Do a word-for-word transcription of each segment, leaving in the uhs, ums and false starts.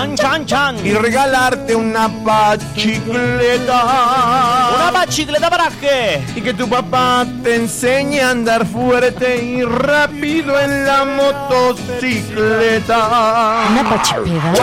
Chan, chan, chan. Y regalarte una pachicleta. ¿Una pachicleta para qué? Y que tu papá te enseñe a andar fuerte y rápido en la motocicleta. Una pachicleta.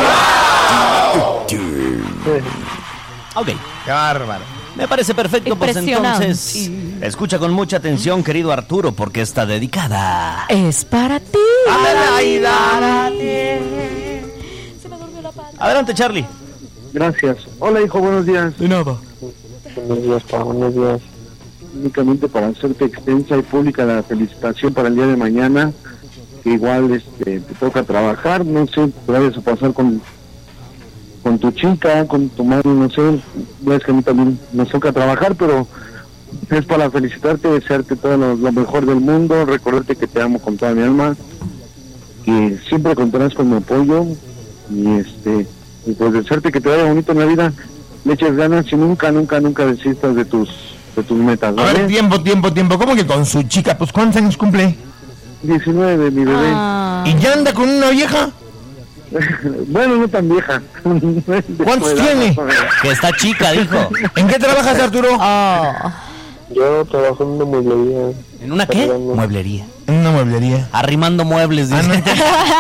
Ok. Qué bárbaro. Me parece perfecto, pues entonces escucha con mucha atención, querido Arturo, porque está dedicada. Es para ti. Adelaida. Se me durmió la pata. Adelante, Charlie. Gracias. Hola, hijo, buenos días. De nada. Buenos días, pa, buenos días. Únicamente para hacerte extensa y pública la felicitación para el día de mañana, que igual este, te toca trabajar, no sé, te vayas a pasar con, con tu chica, con tu madre, no sé, ves que a mí también nos toca trabajar, pero es para felicitarte, desearte todo lo, lo mejor del mundo, recordarte que te amo con toda mi alma, que siempre contarás con mi apoyo, y este, y pues desearte que te vaya bonito en la vida, le eches ganas y nunca, nunca, nunca desistas de tus, de tus metas, ¿vale? A ver, tiempo, tiempo, tiempo. ¿Cómo que con su chica? Pues ¿cuántos años cumple? diecinueve, mi bebé. Ah. ¿Y ya anda con una vieja? Bueno, no tan vieja. ¿Cuántos tiene? Que está chica, dijo. ¿En qué trabajas, Arturo? Oh. Yo trabajo en una mueblería. ¿En una qué? Mueblería. En una mueblería. Arrimando muebles, Ah, dice.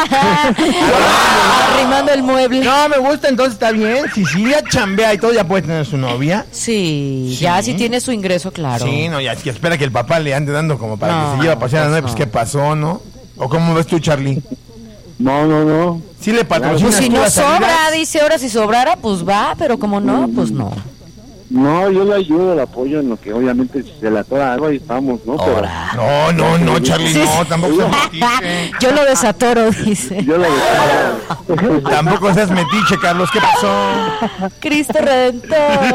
no. Arrimando el mueble. No, me gusta, entonces está bien. Si si ya chambea y todo, ya puede tener su novia. Sí, Sí. ya sí tiene su ingreso, claro. Sí, no, ya que espera que el papá le ande dando como para No, que se lleve a pasear a la novia, pues pues no. qué pasó, ¿no? ¿O cómo ves tú, Charlie? No, no, no. Sí le patrocinas Pues si tú no las sobra, salidas? dice, ahora si sobrara, pues va, pero como no, pues no. No, yo le ayudo, le apoyo en lo que obviamente si se la atora algo, ahí estamos, ¿no? Pero Ahora. No, no, no, Charlie, Sí, no, sí. tampoco seas metiche. Yo lo desatoro, dice. yo la dejo. Tampoco seas metiche, Carlos, ¿qué pasó? Cristo Redentor.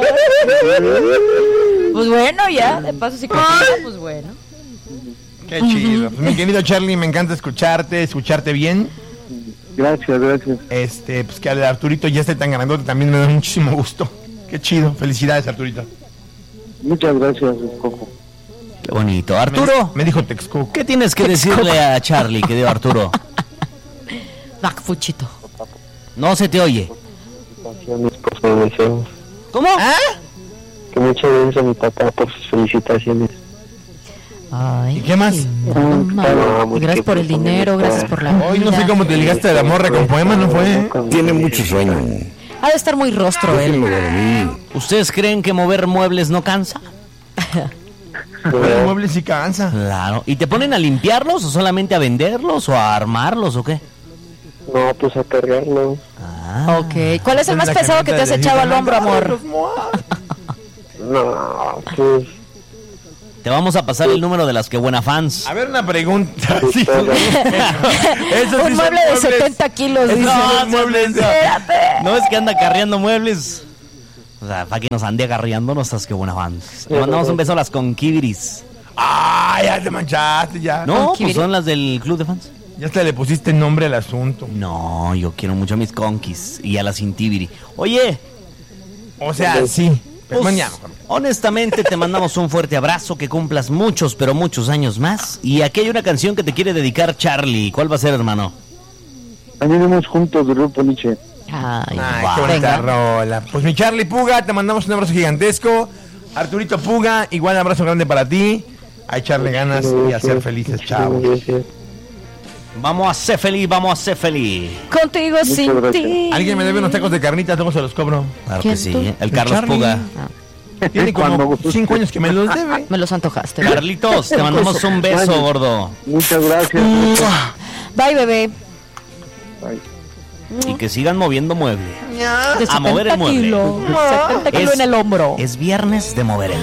Pues bueno, ya, de paso si cocina, pues bueno. Qué chido. Pues, mi querido Charlie, me encanta escucharte, escucharte bien. Gracias, gracias. Este, pues que al Arturito ya esté tan grandote también me da muchísimo gusto. Qué chido. Felicidades, Arturito. Muchas gracias, Coco. Qué bonito. Arturo, Me, me dijo Texcoco. ¿qué tienes que decirle a Charlie, querido Arturo? Macfuchito. No se te oye. Felicitaciones por sus deseos. ¿Cómo? Que muchas gracias a mi papá por sus felicitaciones. Ay, ¿Y qué más? mamá. Gracias por el dinero, gracias por la vida. Hoy no sé cómo te ligaste de la morra con poema, ¿no fue? Tiene mucho sueño. Ha de estar muy rostro él. Déjenlo dormir. ¿Ustedes creen que mover muebles no cansa? El mueble sí cansa. Claro. ¿Y te ponen a limpiarlos o solamente a venderlos o a armarlos o qué? No, pues a cargarlo. Ah. Ok. ¿Cuál es el más La pesado que te has camioneta de echado al hombro, amor? No, pues... Te vamos a pasar el número de las que buena fans. A ver, una pregunta. Sí. Esos sí Un son mueble de muebles. setenta kilos, Esos dice. sí son muebles. No es que anda carreando muebles. O sea, para que nos ande acarreando, no estás que buena fans. Le mandamos un beso a las conquibiris. Ah, ya te manchaste, ya. No, pues ¿Conquibiri? son las del club de fans. Ya hasta le pusiste nombre al asunto. No, yo quiero mucho a mis conquis y a las intibiri. Oye, O sea, sí. Pero pues, mañana, mejor. honestamente te mandamos un fuerte abrazo, que cumplas muchos, pero muchos años más. Y aquí hay una canción que te quiere dedicar Charlie. ¿Cuál va a ser, hermano? Añadimos juntos de Grupo Nietzsche. Ay, Ay, va. qué bonita Venga. rola. Pues mi Charlie Puga, te mandamos un abrazo gigantesco. Arturito Puga, igual abrazo grande para ti. A echarle ganas y a ser felices, chavos. Gracias. Vamos a ser feliz, vamos a ser feliz. Contigo sin gracias. ti. Alguien me debe unos tacos de carnitas, luego se los cobro. Claro ¿Quién, que sí, tú? el El Carlos Charlie. Puga. Tiene Cuando como guste. cinco años que me los debe. Me los antojaste. Carlitos, te mandamos un beso, gordo. Muchas gracias. Bye, bebé. Bye. Y que sigan moviendo mueble. De A mover el setenta mueble. kilos. setenta kilos Es- en el hombro. Es viernes de mover el